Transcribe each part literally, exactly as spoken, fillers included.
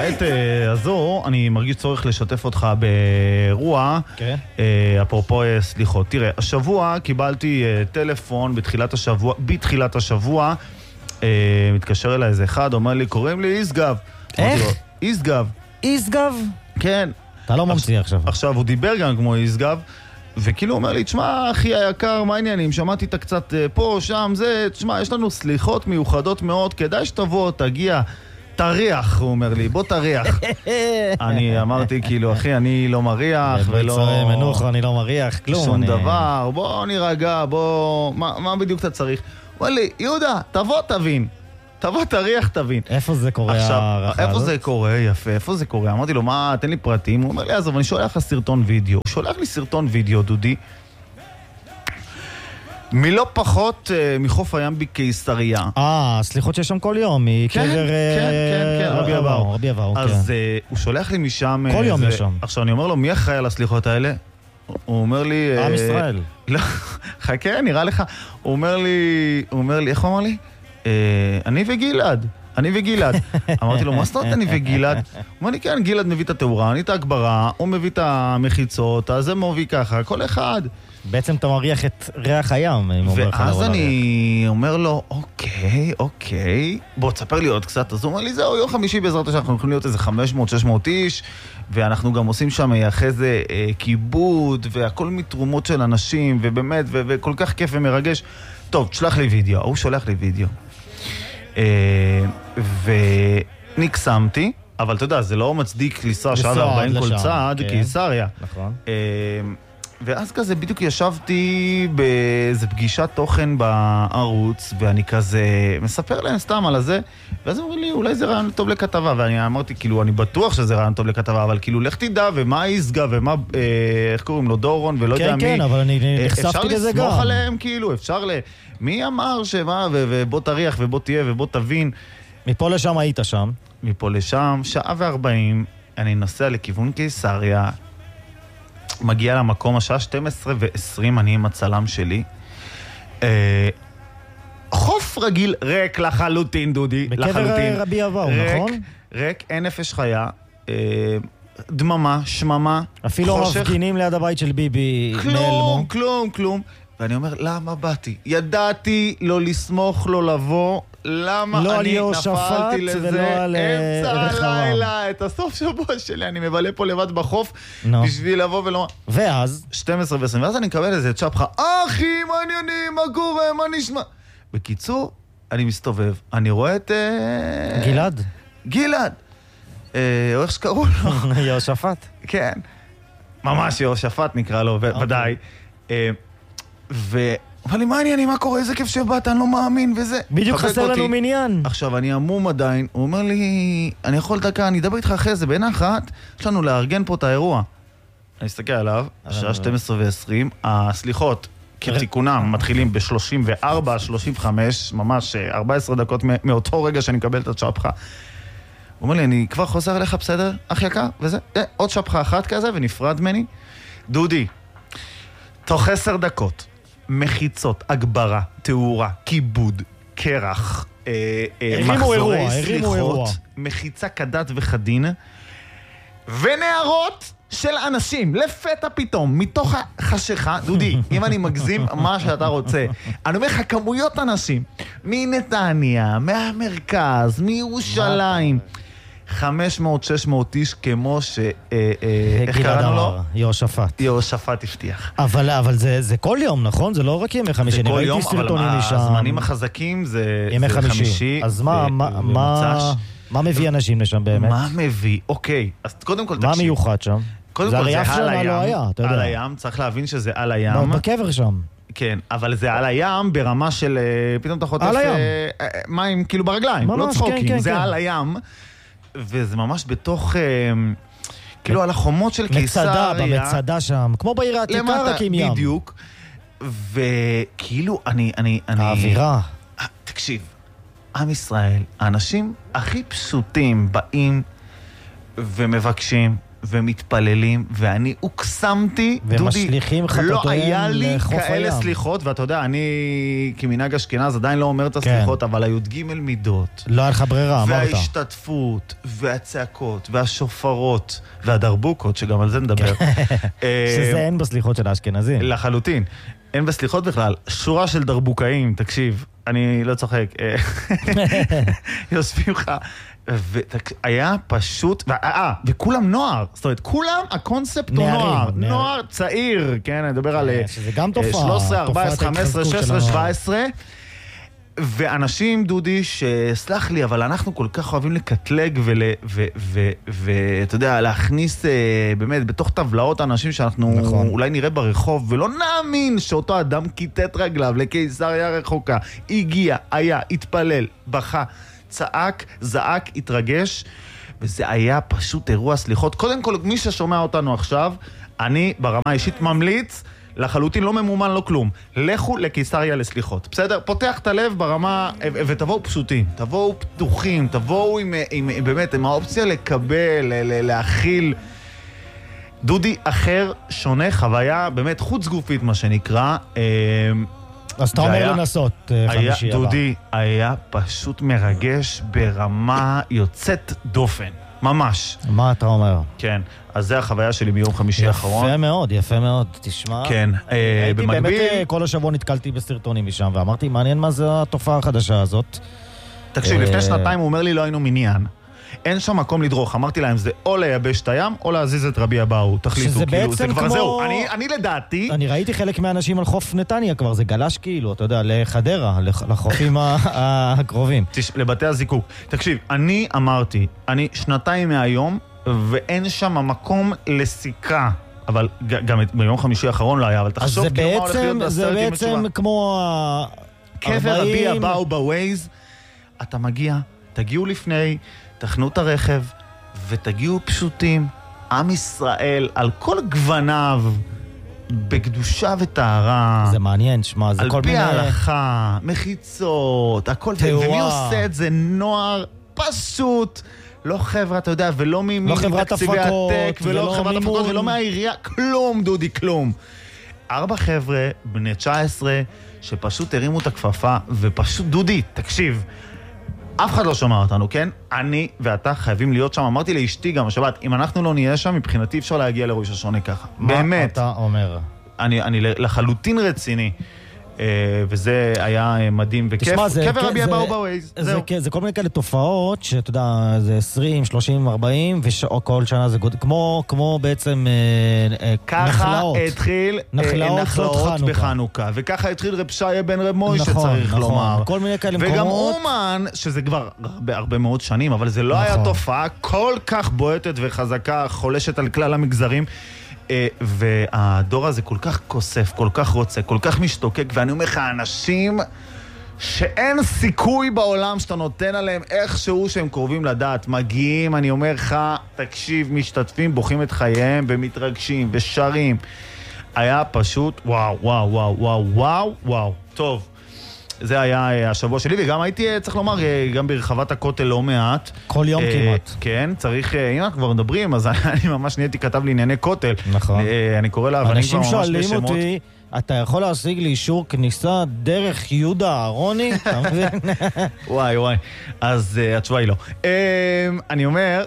בעת הזו אני מרגיש צורך לשתף אותך באירוע, אפרופו סליחות. תראה, השבוע קיבלתי טלפון בתחילת השבוע, בתחילת השבוע, מתקשר אליי איזה אחד, אומר לי, קוראים לי איסגב. איך? איסגב. איסגב? כן. אתה לא ממציא עכשיו. עכשיו, הוא דיבר גם כמו איסגב, וכאילו אומר לי, תשמע, אחי היקר, מה העניינים? שמעתי את קצת פה, שם, זה, תשמע, יש לנו סליחות מיוחדות מאוד, כדאי שתבוא, תגיע, תריח, הוא אומר לי, בוא תריח. אני אמרתי, כאילו, אחי, אני לא מריח, ולא... בצרי מנוחו, אני לא מריח, כלום. שום דבר, בוא נירגע, בוא... מה בדיוק אתה צריך? הוא אומר לי, יהודה, תבוא תבין. תבוא תריח תבין. איפה זה קורה? עכשיו, איפה זה קורה? יפה, איפה זה קורה? אמרתי לו, מה, תן לי פרטים. הוא אומר לי, אז אני שולח לך סרטון וידאו. הוא שולח לי סרטון וידאו, דודי. מלא פחות מחוף הים בקיסריה. אה, סליחות שיש שם כל יום, מקבר רבי אבאו. רבי אבאו, אז הוא שולח לי משם... כל יום יש שם. עכשיו, אני אומר לו, מי אחראי על הסליחות האלה? הוא אומר לי... עם ישראל. לא, חכה, נראה לך. הוא אומר לי, הוא אומר לי, איך הוא אמר לי? אני וגילד, אני וגילד. אמרתי לו, מה זאת אומרת אני וגילד? הוא אומר לי, כן, גילד מביא את התאורה, אני את ההגברה, הוא מביא את המחיצות, אז זה מוביל ככה, כל אחד. בעצם אתה מריח את ריח הים. ואז אני אומר לו, אוקיי, אוקיי, בוא תספר לי עוד קצת. אז הוא אומר לי, זהו, יום חמישי בעזרת השם, אנחנו יכולים להיות איזה חמש מאות שש מאות איש, ואנחנו גם עושים שם אחרי זה כיבוד, והכל מתרומות של אנשים, ובאמת, וכל כך כיף ומרגש. טוב, תשלח לי וידאו. הוא שולח לי וידאו. ונקסמתי, אבל אתה יודע, זה לא מצדיק לנסוע שעה וארבעים כל צעד, קיסריה. נכון. ואז כזה בדיוק ישבתי באיזו פגישת תוכן בערוץ, ואני כזה מספר להם סתם על הזה, ואז הם אומרים לי, אולי זה רעיון טוב לכתבה, ואני אמרתי, כאילו, אני בטוח שזה רעיון טוב לכתבה, אבל כאילו, לך תדע, ומה איסגה, ומה, איך קוראים לו, דורון, ולא יודע מי. כן, כן, אבל אני נחשפתי לזה גם. אפשר לסמוך עליהם, כאילו, אפשר ל... מי אמר שמה, ובוא תריח, ובוא תהיה, ובוא תבין. מפה לשם היית שם. מפה לשם, שעה וארבעים, אני נוסע לכיוון קיסריה, מגיע למקום, השעה שתים עשרה ועשרים, אני עם הצלם שלי. חוף רגיל, ריק לחלוטין, דודי. בקבר רבי אבאו, נכון? ריק, אין נפש חיה, דממה, שממה, אפילו מפגינים ליד הבית של ביבי נעלמו. כלום, כלום, כלום. ואני אומר, למה באתי? ידעתי לא לסמוך, לא לבוא, למה לא אני נפלתי לזה אמצע הלילה, את הסוף שבוע שלי, אני מבלה פה לבד בחוף, בשביל לבוא ולומר. ואז? שתים עשרה ועשרים, ואז אני מקבל איזה צ'פחה, אחי, מה עניינים, מה קורה, מה נשמע? בקיצור, אני מסתובב, אני רואה את... גלעד? גלעד. או איך שקראו לו? יהושפט. כן. ממש יהושפט נקרא לו, ודאי. ו... אבל לי, מה העניינים, מה קורה? איזה כיף שבאת, אני לא מאמין, וזה... בדיוק חסר לנו מניין. עכשיו, אני עמום עדיין, הוא אומר לי, אני יכול דקה, אני אדבר איתך אחרי זה, בין אחת, יש לנו לארגן פה את האירוע. אני אסתכל עליו, השעה שתים עשרה ועשרים, הסליחות, כתיקונם, מתחילים ב-שלושים וארבע, שלושים וחמש, ממש ארבע עשרה דקות מאותו רגע שאני מקבל את השפחה. הוא אומר לי, אני כבר חוזר אליך, בסדר, אח יקר, וזה, עוד שפחה אחת כזה, ונפרד מני. דודי, תוך עשר דקות, מחיצות, הגברה, תאורה, כיבוד, קרח, מחזורי סליחות, מחיצה כדת וחדין, ונערות של אנשים, לפתע פתאום, מתוך החשיכה, דודי, אם אני מגזים מה שאתה רוצה, אני אומר לך, כמויות אנשים, מנתניה, מהמרכז, מירושלים, חמש מאות שש מאות איש כמו ש... איך קראנו לו? יהושפט. יהושפט הבטיח. אבל, אבל זה, זה כל יום, נכון? זה לא רק ימי חמישי. זה כל יום, אבל משם. הזמנים החזקים זה, ימי זה חמישי. חמישי. אז מה, מה, מה, מה מביא אנשים לשם באמת? מה מביא? אוקיי, אז קודם כל תקשיב. מה מיוחד שם? קודם זה כל זה על הים. לא היה, אתה יודע. על הים, צריך להבין שזה על הים. בקבר שם. כן, אבל זה על הים ברמה של... פתאום אתה חוטף מים כאילו ברגליים. ממש, לא צחוקים. כן, כן, זה כן. על הים. וזה ממש בתוך, כאילו על החומות של קיסריה. מצדה, במצדה שם, כמו בעיר העתיקה, רק עם ים. בדיוק. וכאילו, אני, אני, אני... האווירה. תקשיב, עם ישראל, האנשים הכי פשוטים באים ומבקשים, ומתפללים, ואני הוקסמתי, דודי, לא היה לי כאלה סליחות, ואתה יודע, אני כמנהג אשכנז עדיין לא אומר את הסליחות, אבל היו ג' מידות. לא היה לך ברירה, אמרת. וההשתתפות, והצעקות, והשופרות, והדרבוקות, שגם על זה נדבר. שזה אין בסליחות של האשכנזים. לחלוטין. אין בסליחות בכלל. שורה של דרבוקאים, תקשיב, אני לא צוחק. יושבים לך. והיה פשוט, אה, וכולם נוער, זאת אומרת, כולם, הקונספט הוא נוער, נוער צעיר, כן, אני מדבר על שלוש עשרה, ארבע עשרה, חמש עשרה, שש עשרה, שבע עשרה, ואנשים, דודי, שסלח לי, אבל אנחנו כל כך אוהבים לקטלג ואתה יודע, להכניס באמת בתוך טבלאות אנשים שאנחנו אולי נראה ברחוב, ולא נאמין שאותו אדם כיתת רגליו לקיסריה רחוקה, הגיע, היה, התפלל, בכה, צעק, זעק, התרגש, וזה היה פשוט אירוע סליחות. קודם כל, מי ששומע אותנו עכשיו, אני ברמה האישית ממליץ, לחלוטין לא ממומן, לא כלום. לכו לקיסריה לסליחות. בסדר? פותח את הלב ברמה, ותבואו פשוטים, תבואו פתוחים, תבואו עם, עם, עם, באמת, עם האופציה לקבל, להכיל. דודי אחר, שונה, חוויה, באמת חוץ גופית, מה שנקרא. אז אתה אומר לנסות חמישי הבא. דודי, היה פשוט מרגש ברמה יוצאת דופן. ממש. מה אתה אומר? כן, אז זה החוויה שלי מיום חמישי האחרון. יפה מאוד, יפה מאוד, תשמע. כן, במקביל... באמת כל השבוע נתקלתי בסרטונים משם, ואמרתי, מעניין מה זה התופעה החדשה הזאת. תקשיב, לפני שנתיים הוא אומר לי, לא היינו מניין. אין שם מקום לדרוך, אמרתי להם, זה או לייבש את הים, או להזיז את רבי אבאו, תחליטו, שזה כאילו, בעצם זה כבר כמו... זהו, אני, אני לדעתי... אני ראיתי חלק מהאנשים על חוף נתניה כבר, זה גלש כאילו, אתה יודע, לחדרה, לחופים הקרובים. לבתי הזיקוק. תקשיב, אני אמרתי, אני שנתיים מהיום, ואין שם מקום לסיכה. אבל גם ביום חמישי האחרון לא היה, אבל תחשוב כאילו מה הולך להיות בעשרת ימי תשובה. זה בעצם כמו... קבר רבי אבאו בווייז, אתה מגיע, תגיעו לפני... תכנו את הרכב ותגיעו פשוטים, עם ישראל על כל גווניו בקדושה וטהרה. זה מעניין, שמה, זה כל מיני... על פי ההלכה, מחיצות, הכל... תאורה. ומי עושה את זה? נוער פשוט. לא חברה, אתה יודע, ולא מתקציבי עתק, ולא חברת הפקות, ולא מהעירייה, כלום, דודי, כלום. ארבע חבר'ה, בני תשע עשרה, שפשוט הרימו את הכפפה, ופשוט, דודי, תקשיב, אף אחד לא שומע אותנו, כן? אני ואתה חייבים להיות שם. אמרתי לאשתי גם השבת, אם אנחנו לא נהיה שם, מבחינתי אפשר להגיע לראש השונה ככה. באמת. מה אתה אומר? אני, אני לחלוטין רציני. וזה היה מדהים וכיף. קבר רבי אבאו בווייז. זה כל מיני כאלה תופעות, שאתה יודע, זה עשרים, שלושים, ארבעים, וכל שנה זה גודל, כמו בעצם נחלאות. ככה התחיל נחלאות בחנוכה, וככה התחיל רב שיה בן רב מוישה, שצריך לומר. כל מיני כאלה מקומות. וגם אומן, שזה כבר בהרבה מאוד שנים, אבל זה לא היה תופעה כל כך בועטת וחזקה, חולשת על כלל המגזרים. והדור הזה כל כך כוסף, כל כך רוצה, כל כך משתוקק, ואני אומר לך, אנשים שאין סיכוי בעולם שאתה נותן עליהם איכשהו שהם קרובים לדעת, מגיעים, אני אומר לך, תקשיב, משתתפים, בוכים את חייהם ומתרגשים ושרים. היה פשוט וואו, וואו, וואו, וואו, וואו, וואו. טוב, זה היה השבוע שלי, וגם הייתי, צריך לומר, גם ברחבת הכותל לא מעט. כל יום כמעט. כן, צריך, אם אנחנו כבר מדברים, אז אני ממש נהייתי כתב לענייני כותל. נכון. אני קורא לה, אבל אני כבר ממש בשמות. אנשים שואלים אותי, אתה יכול להשיג לי אישור כניסה דרך יהודה אהרוני? וואי, וואי. אז התשובה היא לא. אני אומר...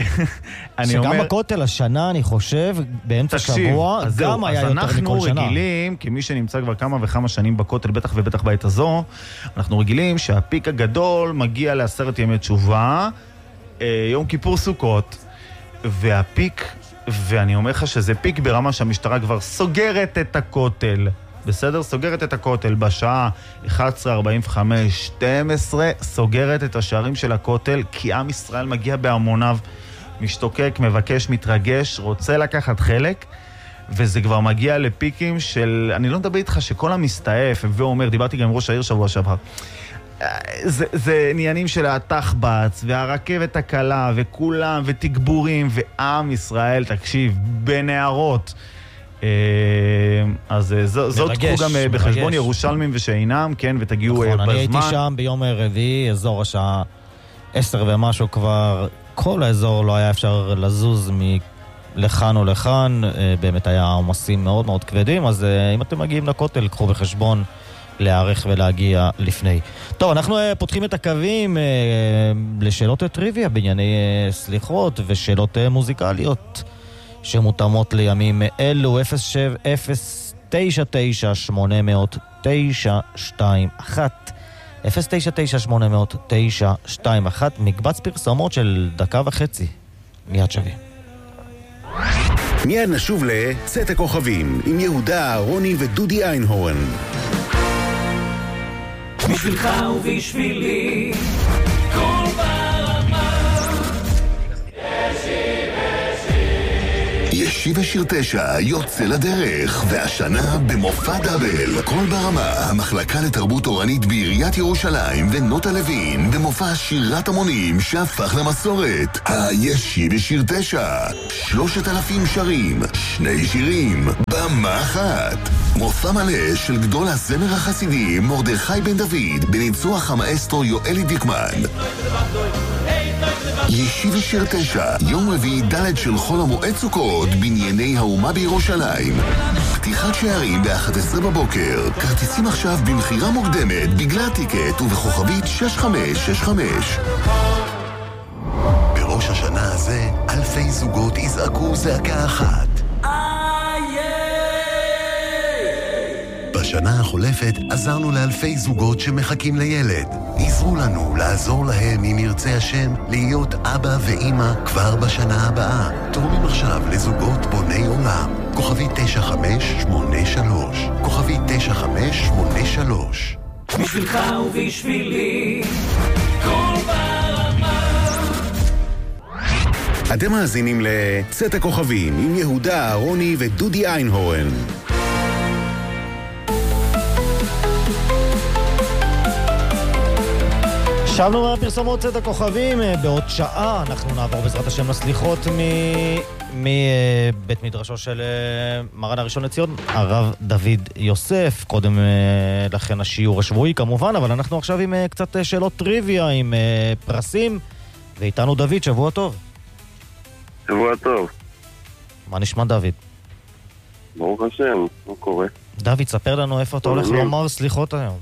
שגם בכותל השנה, אני חושב, באמצע שבוע, גם היה יותר מכל שנה. אז אנחנו רגילים, כמי שנמצא כבר כמה וכמה שנים בכותל, בטח ובטח בעת הזו, אנחנו רגילים שהפיק הגדול מגיע לעשרת ימי תשובה, יום כיפור סוכות, והפיק, ואני אומר לך שזה פיק ברמה שהמשטרה כבר סוגרת את הכותל. בסדר? סוגרת את הכותל בשעה אחת עשרה ארבעים וחמש, שתים עשרה, סוגרת את השערים של הכותל, כי עם ישראל מגיע בהמוניו, משתוקק, מבקש, מתרגש, רוצה לקחת חלק, וזה כבר מגיע לפיקים של, אני לא מדבר איתך שכל המסתעף, ואומר, דיברתי גם עם ראש העיר שבוע שעבר, זה, זה עניינים של התחבץ, והרכבת הקלה, וכולם, ותגבורים, ועם ישראל, תקשיב, בנערות, אז זאת קחו גם בחשבון ירושלמים ושאינם, כן, ותגיעו בזמן. נכון, אני הייתי שם ביום רביעי, אזור השעה עשר ומשהו כבר, כל האזור לא היה אפשר לזוז לכאן או לכאן, באמת היה עומסים מאוד מאוד כבדים, אז אם אתם מגיעים לכותל, קחו בחשבון להערך ולהגיע לפני. טוב, אנחנו פותחים את הקווים לשאלות טריוויה בענייני סליחות ושאלות מוזיקליות שמותאמות לימים אלו. אפס תשע תשע שמונה אפס אפס תשע שתיים אחת אפס תשע תשע שמונה אפס אפס תשע שתיים אחת. מקבץ פרסומות של דקה וחצי. מיד שווה. מיד נשוב לצאת הכוכבים עם יהודה, רוני ודודי איינהורן. בשבילך ובשבילי כל ברמה ישיב השיר תשע יוצא לדרך, והשנה במופע דאבל. כל ברמה, המחלקה לתרבות אורנית בעיריית ירושלים ונוטה לוין, במופע שירת המונים שהפך למסורת. הישיב השיר תשע, שלושת אלפים שרים, שני שירים, במה אחת. מופע מלא של גדול הזמר החסידי מרדכי בן דוד, בניצוח המאסטרו יואלי דיקמן. ישיב השיר תשע, יום רביעי ד' של חול המועד סוכות, בנייני האומה בירושלים. פתיחת שערים ב-אחת עשרה בבוקר. כרטיסים עכשיו במחירה מוקדמת בגלל טיקט ובכוכבית שש חמש שש חמש. בראש השנה הזה אלפי זוגות יזעקו זעקה אחת. בשנה החולפת עזרנו לאלפי זוגות שמחכים לילד. עזרו לנו לעזור להם, אם ירצה השם, להיות אבא ואמא כבר בשנה הבאה. תורמים עכשיו לזוגות בוני עולם. כוכבי תשע חמש שמונה שלוש. כוכבי תשע חמש שמונה שלוש. בשבילך ובשבילי כל ברמה. אתם מאזינים לצאת הכוכבים עם יהודה, רוני ודודי איינהורן. שבנו מהפרסומות צאת הכוכבים. בעוד שעה אנחנו נעבור בעזרת השם לסליחות מבית מדרשו של מרן הראשון לציון, הרב דוד יוסף. קודם לכן השיעור השבועי כמובן, אבל אנחנו עכשיו עם קצת שאלות טריוויה, עם פרסים, ואיתנו דוד. שבוע טוב. שבוע טוב. מה נשמע דוד? ברוך השם, מה קורה? דוד, ספר לנו איפה אתה הולך לומר סליחות היום.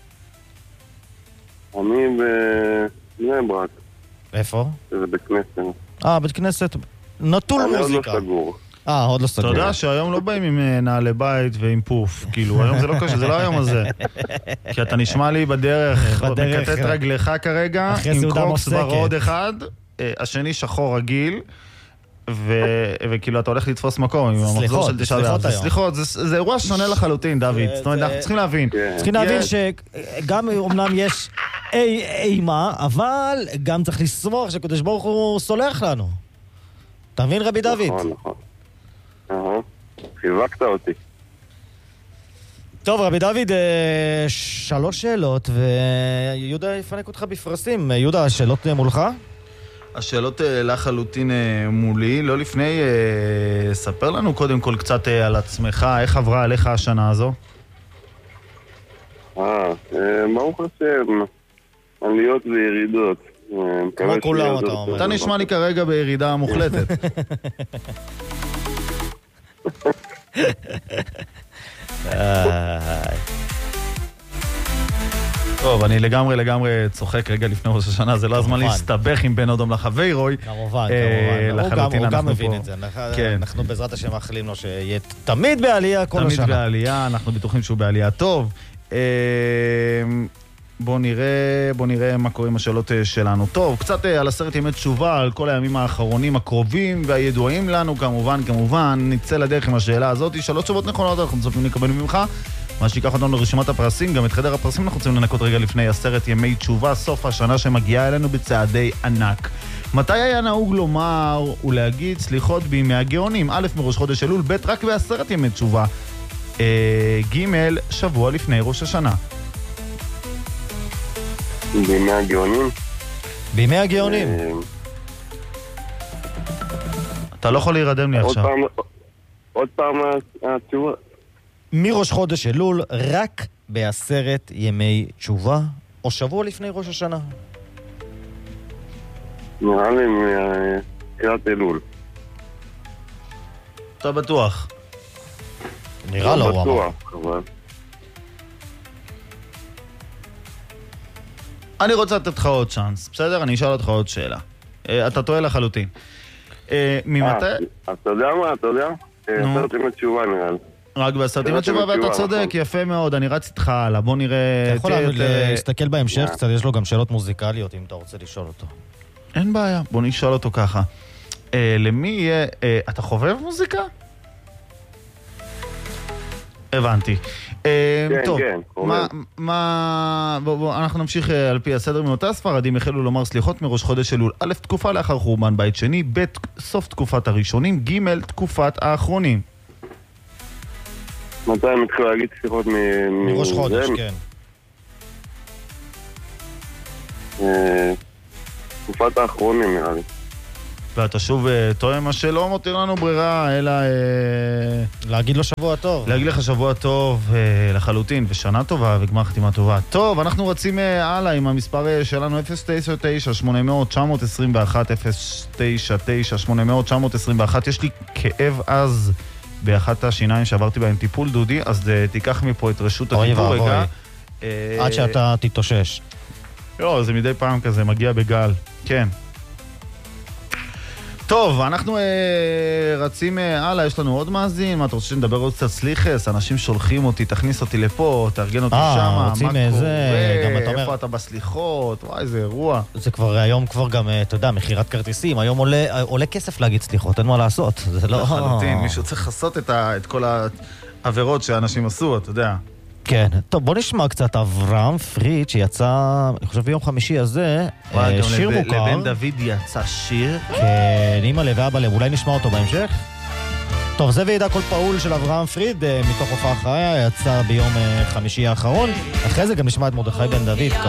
אני בבני ברק. איפה? זה בית כנסת. אה, בית כנסת נטול מוזיקה. אני עוד לא סגור. אה, עוד לא סגור. אתה יודע שהיום לא באים עם נעלי בית ועם פוף, כאילו, היום זה לא קשה, זה לא היום הזה. כי אתה נשמע לי בדרך, מקטט רגלך כרגע, עם קרוקס ברוד אחד, השני שחור רגיל, וכאילו אתה הולך לתפוס מקום עם המחזור של תשעה באב. סליחות, זה אירוע שונה לחלוטין, דוד. זאת אומרת, אנחנו צריכים להבין. צריכים להבין שגם אומנם יש אימה, אבל גם צריך לשמוח שקדוש ברוך הוא סולח לנו. אתה מבין, רבי דוד? נכון, נכון. חיזקת אותי. טוב, רבי דוד, שלוש שאלות, ויהודה יפנק אותך בפרסים. יהודה, השאלות מולך? השאלות לחלוטין מולי. לא לפני, ספר לנו קודם כל קצת על עצמך, איך עברה עליך השנה הזו? אה, ברוך השם, עליות וירידות. כמו כולם אתה אומר. אתה נשמע לי כרגע בירידה מוחלטת. טוב, אני לגמרי לגמרי צוחק רגע לפני ראש השנה, זה לא הזמן להסתבך עם בן אדום לחברוי. כמובן, כמובן. הוא גם מבין את זה. אנחנו בעזרת השם מאחלים לו שיהיה תמיד בעלייה כל השנה. תמיד בעלייה, אנחנו בטוחים שהוא בעלייה טוב. בוא נראה, בוא נראה מה קורה עם השאלות שלנו. טוב, קצת על עשרת ימי תשובה, על כל הימים האחרונים הקרובים והידועים לנו, כמובן, כמובן, נצא לדרך עם השאלה הזאת. שלוש תשובות נכונות, אנחנו מצפים לקבל ממך. מה שיקח אותנו לרשימת הפרסים, גם את חדר הפרסים אנחנו רוצים לנקות רגע לפני עשרת ימי תשובה, סוף השנה שמגיעה אלינו בצעדי ענק. מתי היה נהוג לומר ולהגיד סליחות בימי הגאונים? א', מראש חודש אלול, ב', רק בעשרת ימי תשובה, אה, ג', שבוע לפני ראש השנה. בימי הגאונים? בימי הגאונים. אתה לא יכול להירדם לי עכשיו. עוד פעם התשובה. מראש חודש אלול, רק בעשרת ימי תשובה, או שבוע לפני ראש השנה? נראה לי מתחילת אלול. אתה בטוח. נראה לו, הוא אמר. בטוח, אבל... אני רוצה לתת לך עוד צ'אנס, בסדר? אני אשאל אותך עוד שאלה. אה, אתה טועה לחלוטין. אה, ממתי... אה, אז אתה יודע מה, אתה יודע? אה, נו. עשרת ימי תשובה נראה לי. רק בעשרת ימי תשובה, ואתה צודק, יפה מאוד. אני רץ איתך הלאה, בוא נראה... אתה יכול תהיה יותר- להסתכל בהמשך קצת, יש לו גם שאלות מוזיקליות אם אתה רוצה לשאול אותו. אין בעיה, בוא נשאל אותו ככה. אה, למי יהיה... אה, אתה חובב מוזיקה? הבנתי. אה, כן, טוב, כן, חובב. מה... מה... בוא, בוא, אנחנו נמשיך אה, על פי הסדר. ממתי הספרדים החלו לומר סליחות מראש חודש אלול? א', תקופה לאחר חורבן בית שני, ב', סוף תקופת הראשונים, ג', תקופת האחרונים. מתי הם התחילו להגיד שיחות מ... מראש מ- חודש, זה? כן. אה, תקופת האחרונים נראה לי. ואתה שוב אה, טועה, מה שלא מותיר לנו ברירה, אלא אה, להגיד לו שבוע טוב. להגיד לך שבוע טוב אה, לחלוטין, ושנה טובה וגמר חתימה טובה. טוב, אנחנו רצים אה, הלאה עם המספר אה, שלנו אפס תשע תשע שמונה מאות תשע מאות עשרים ואחת אפס תשע תשע שמונה מאות תשע מאות עשרים ואחת. יש לי כאב אז באחת השיניים שעברתי בהם טיפול, דודי, אז אה, תיקח מפה את רשות אוי הדיבור ואבוי. רגע. אה, עד שאתה תתאושש. לא, זה מדי פעם כזה, מגיע בגל. כן. טוב, אנחנו אה, רצים אה, הלאה, יש לנו עוד מאזין, מה אתה רוצה שנדבר עוד קצת סליחס? אנשים שולחים אותי, תכניס אותי לפה, תארגן אותי אה, שמה, רוצים מה איזה, קורה, גם אתה אומר- איפה אתה בסליחות, וואי, איזה אירוע. זה כבר, היום כבר גם, אתה יודע, מכירת כרטיסים, היום עולה, עולה כסף להגיד סליחות, אין מה לעשות. זה לא... לחלוטין, מישהו צריך לעשות את, ה, את כל העבירות שאנשים עשו, אתה יודע. כן. טוב, בוא נשמע קצת אברהם פריד, שיצא, אני חושב ביום חמישי הזה, וואי, אה, גם שיר לב- מוכר. לבן דוד יצא שיר. כן, אימא לב ואבא לב, אולי נשמע אותו בהמשך? טוב, זה ועידה כל פעול של אברהם פריד, אה, מתוך הופעה חיה, יצא ביום אה, חמישי האחרון. אחרי זה גם נשמע את מרדכי בן דוד,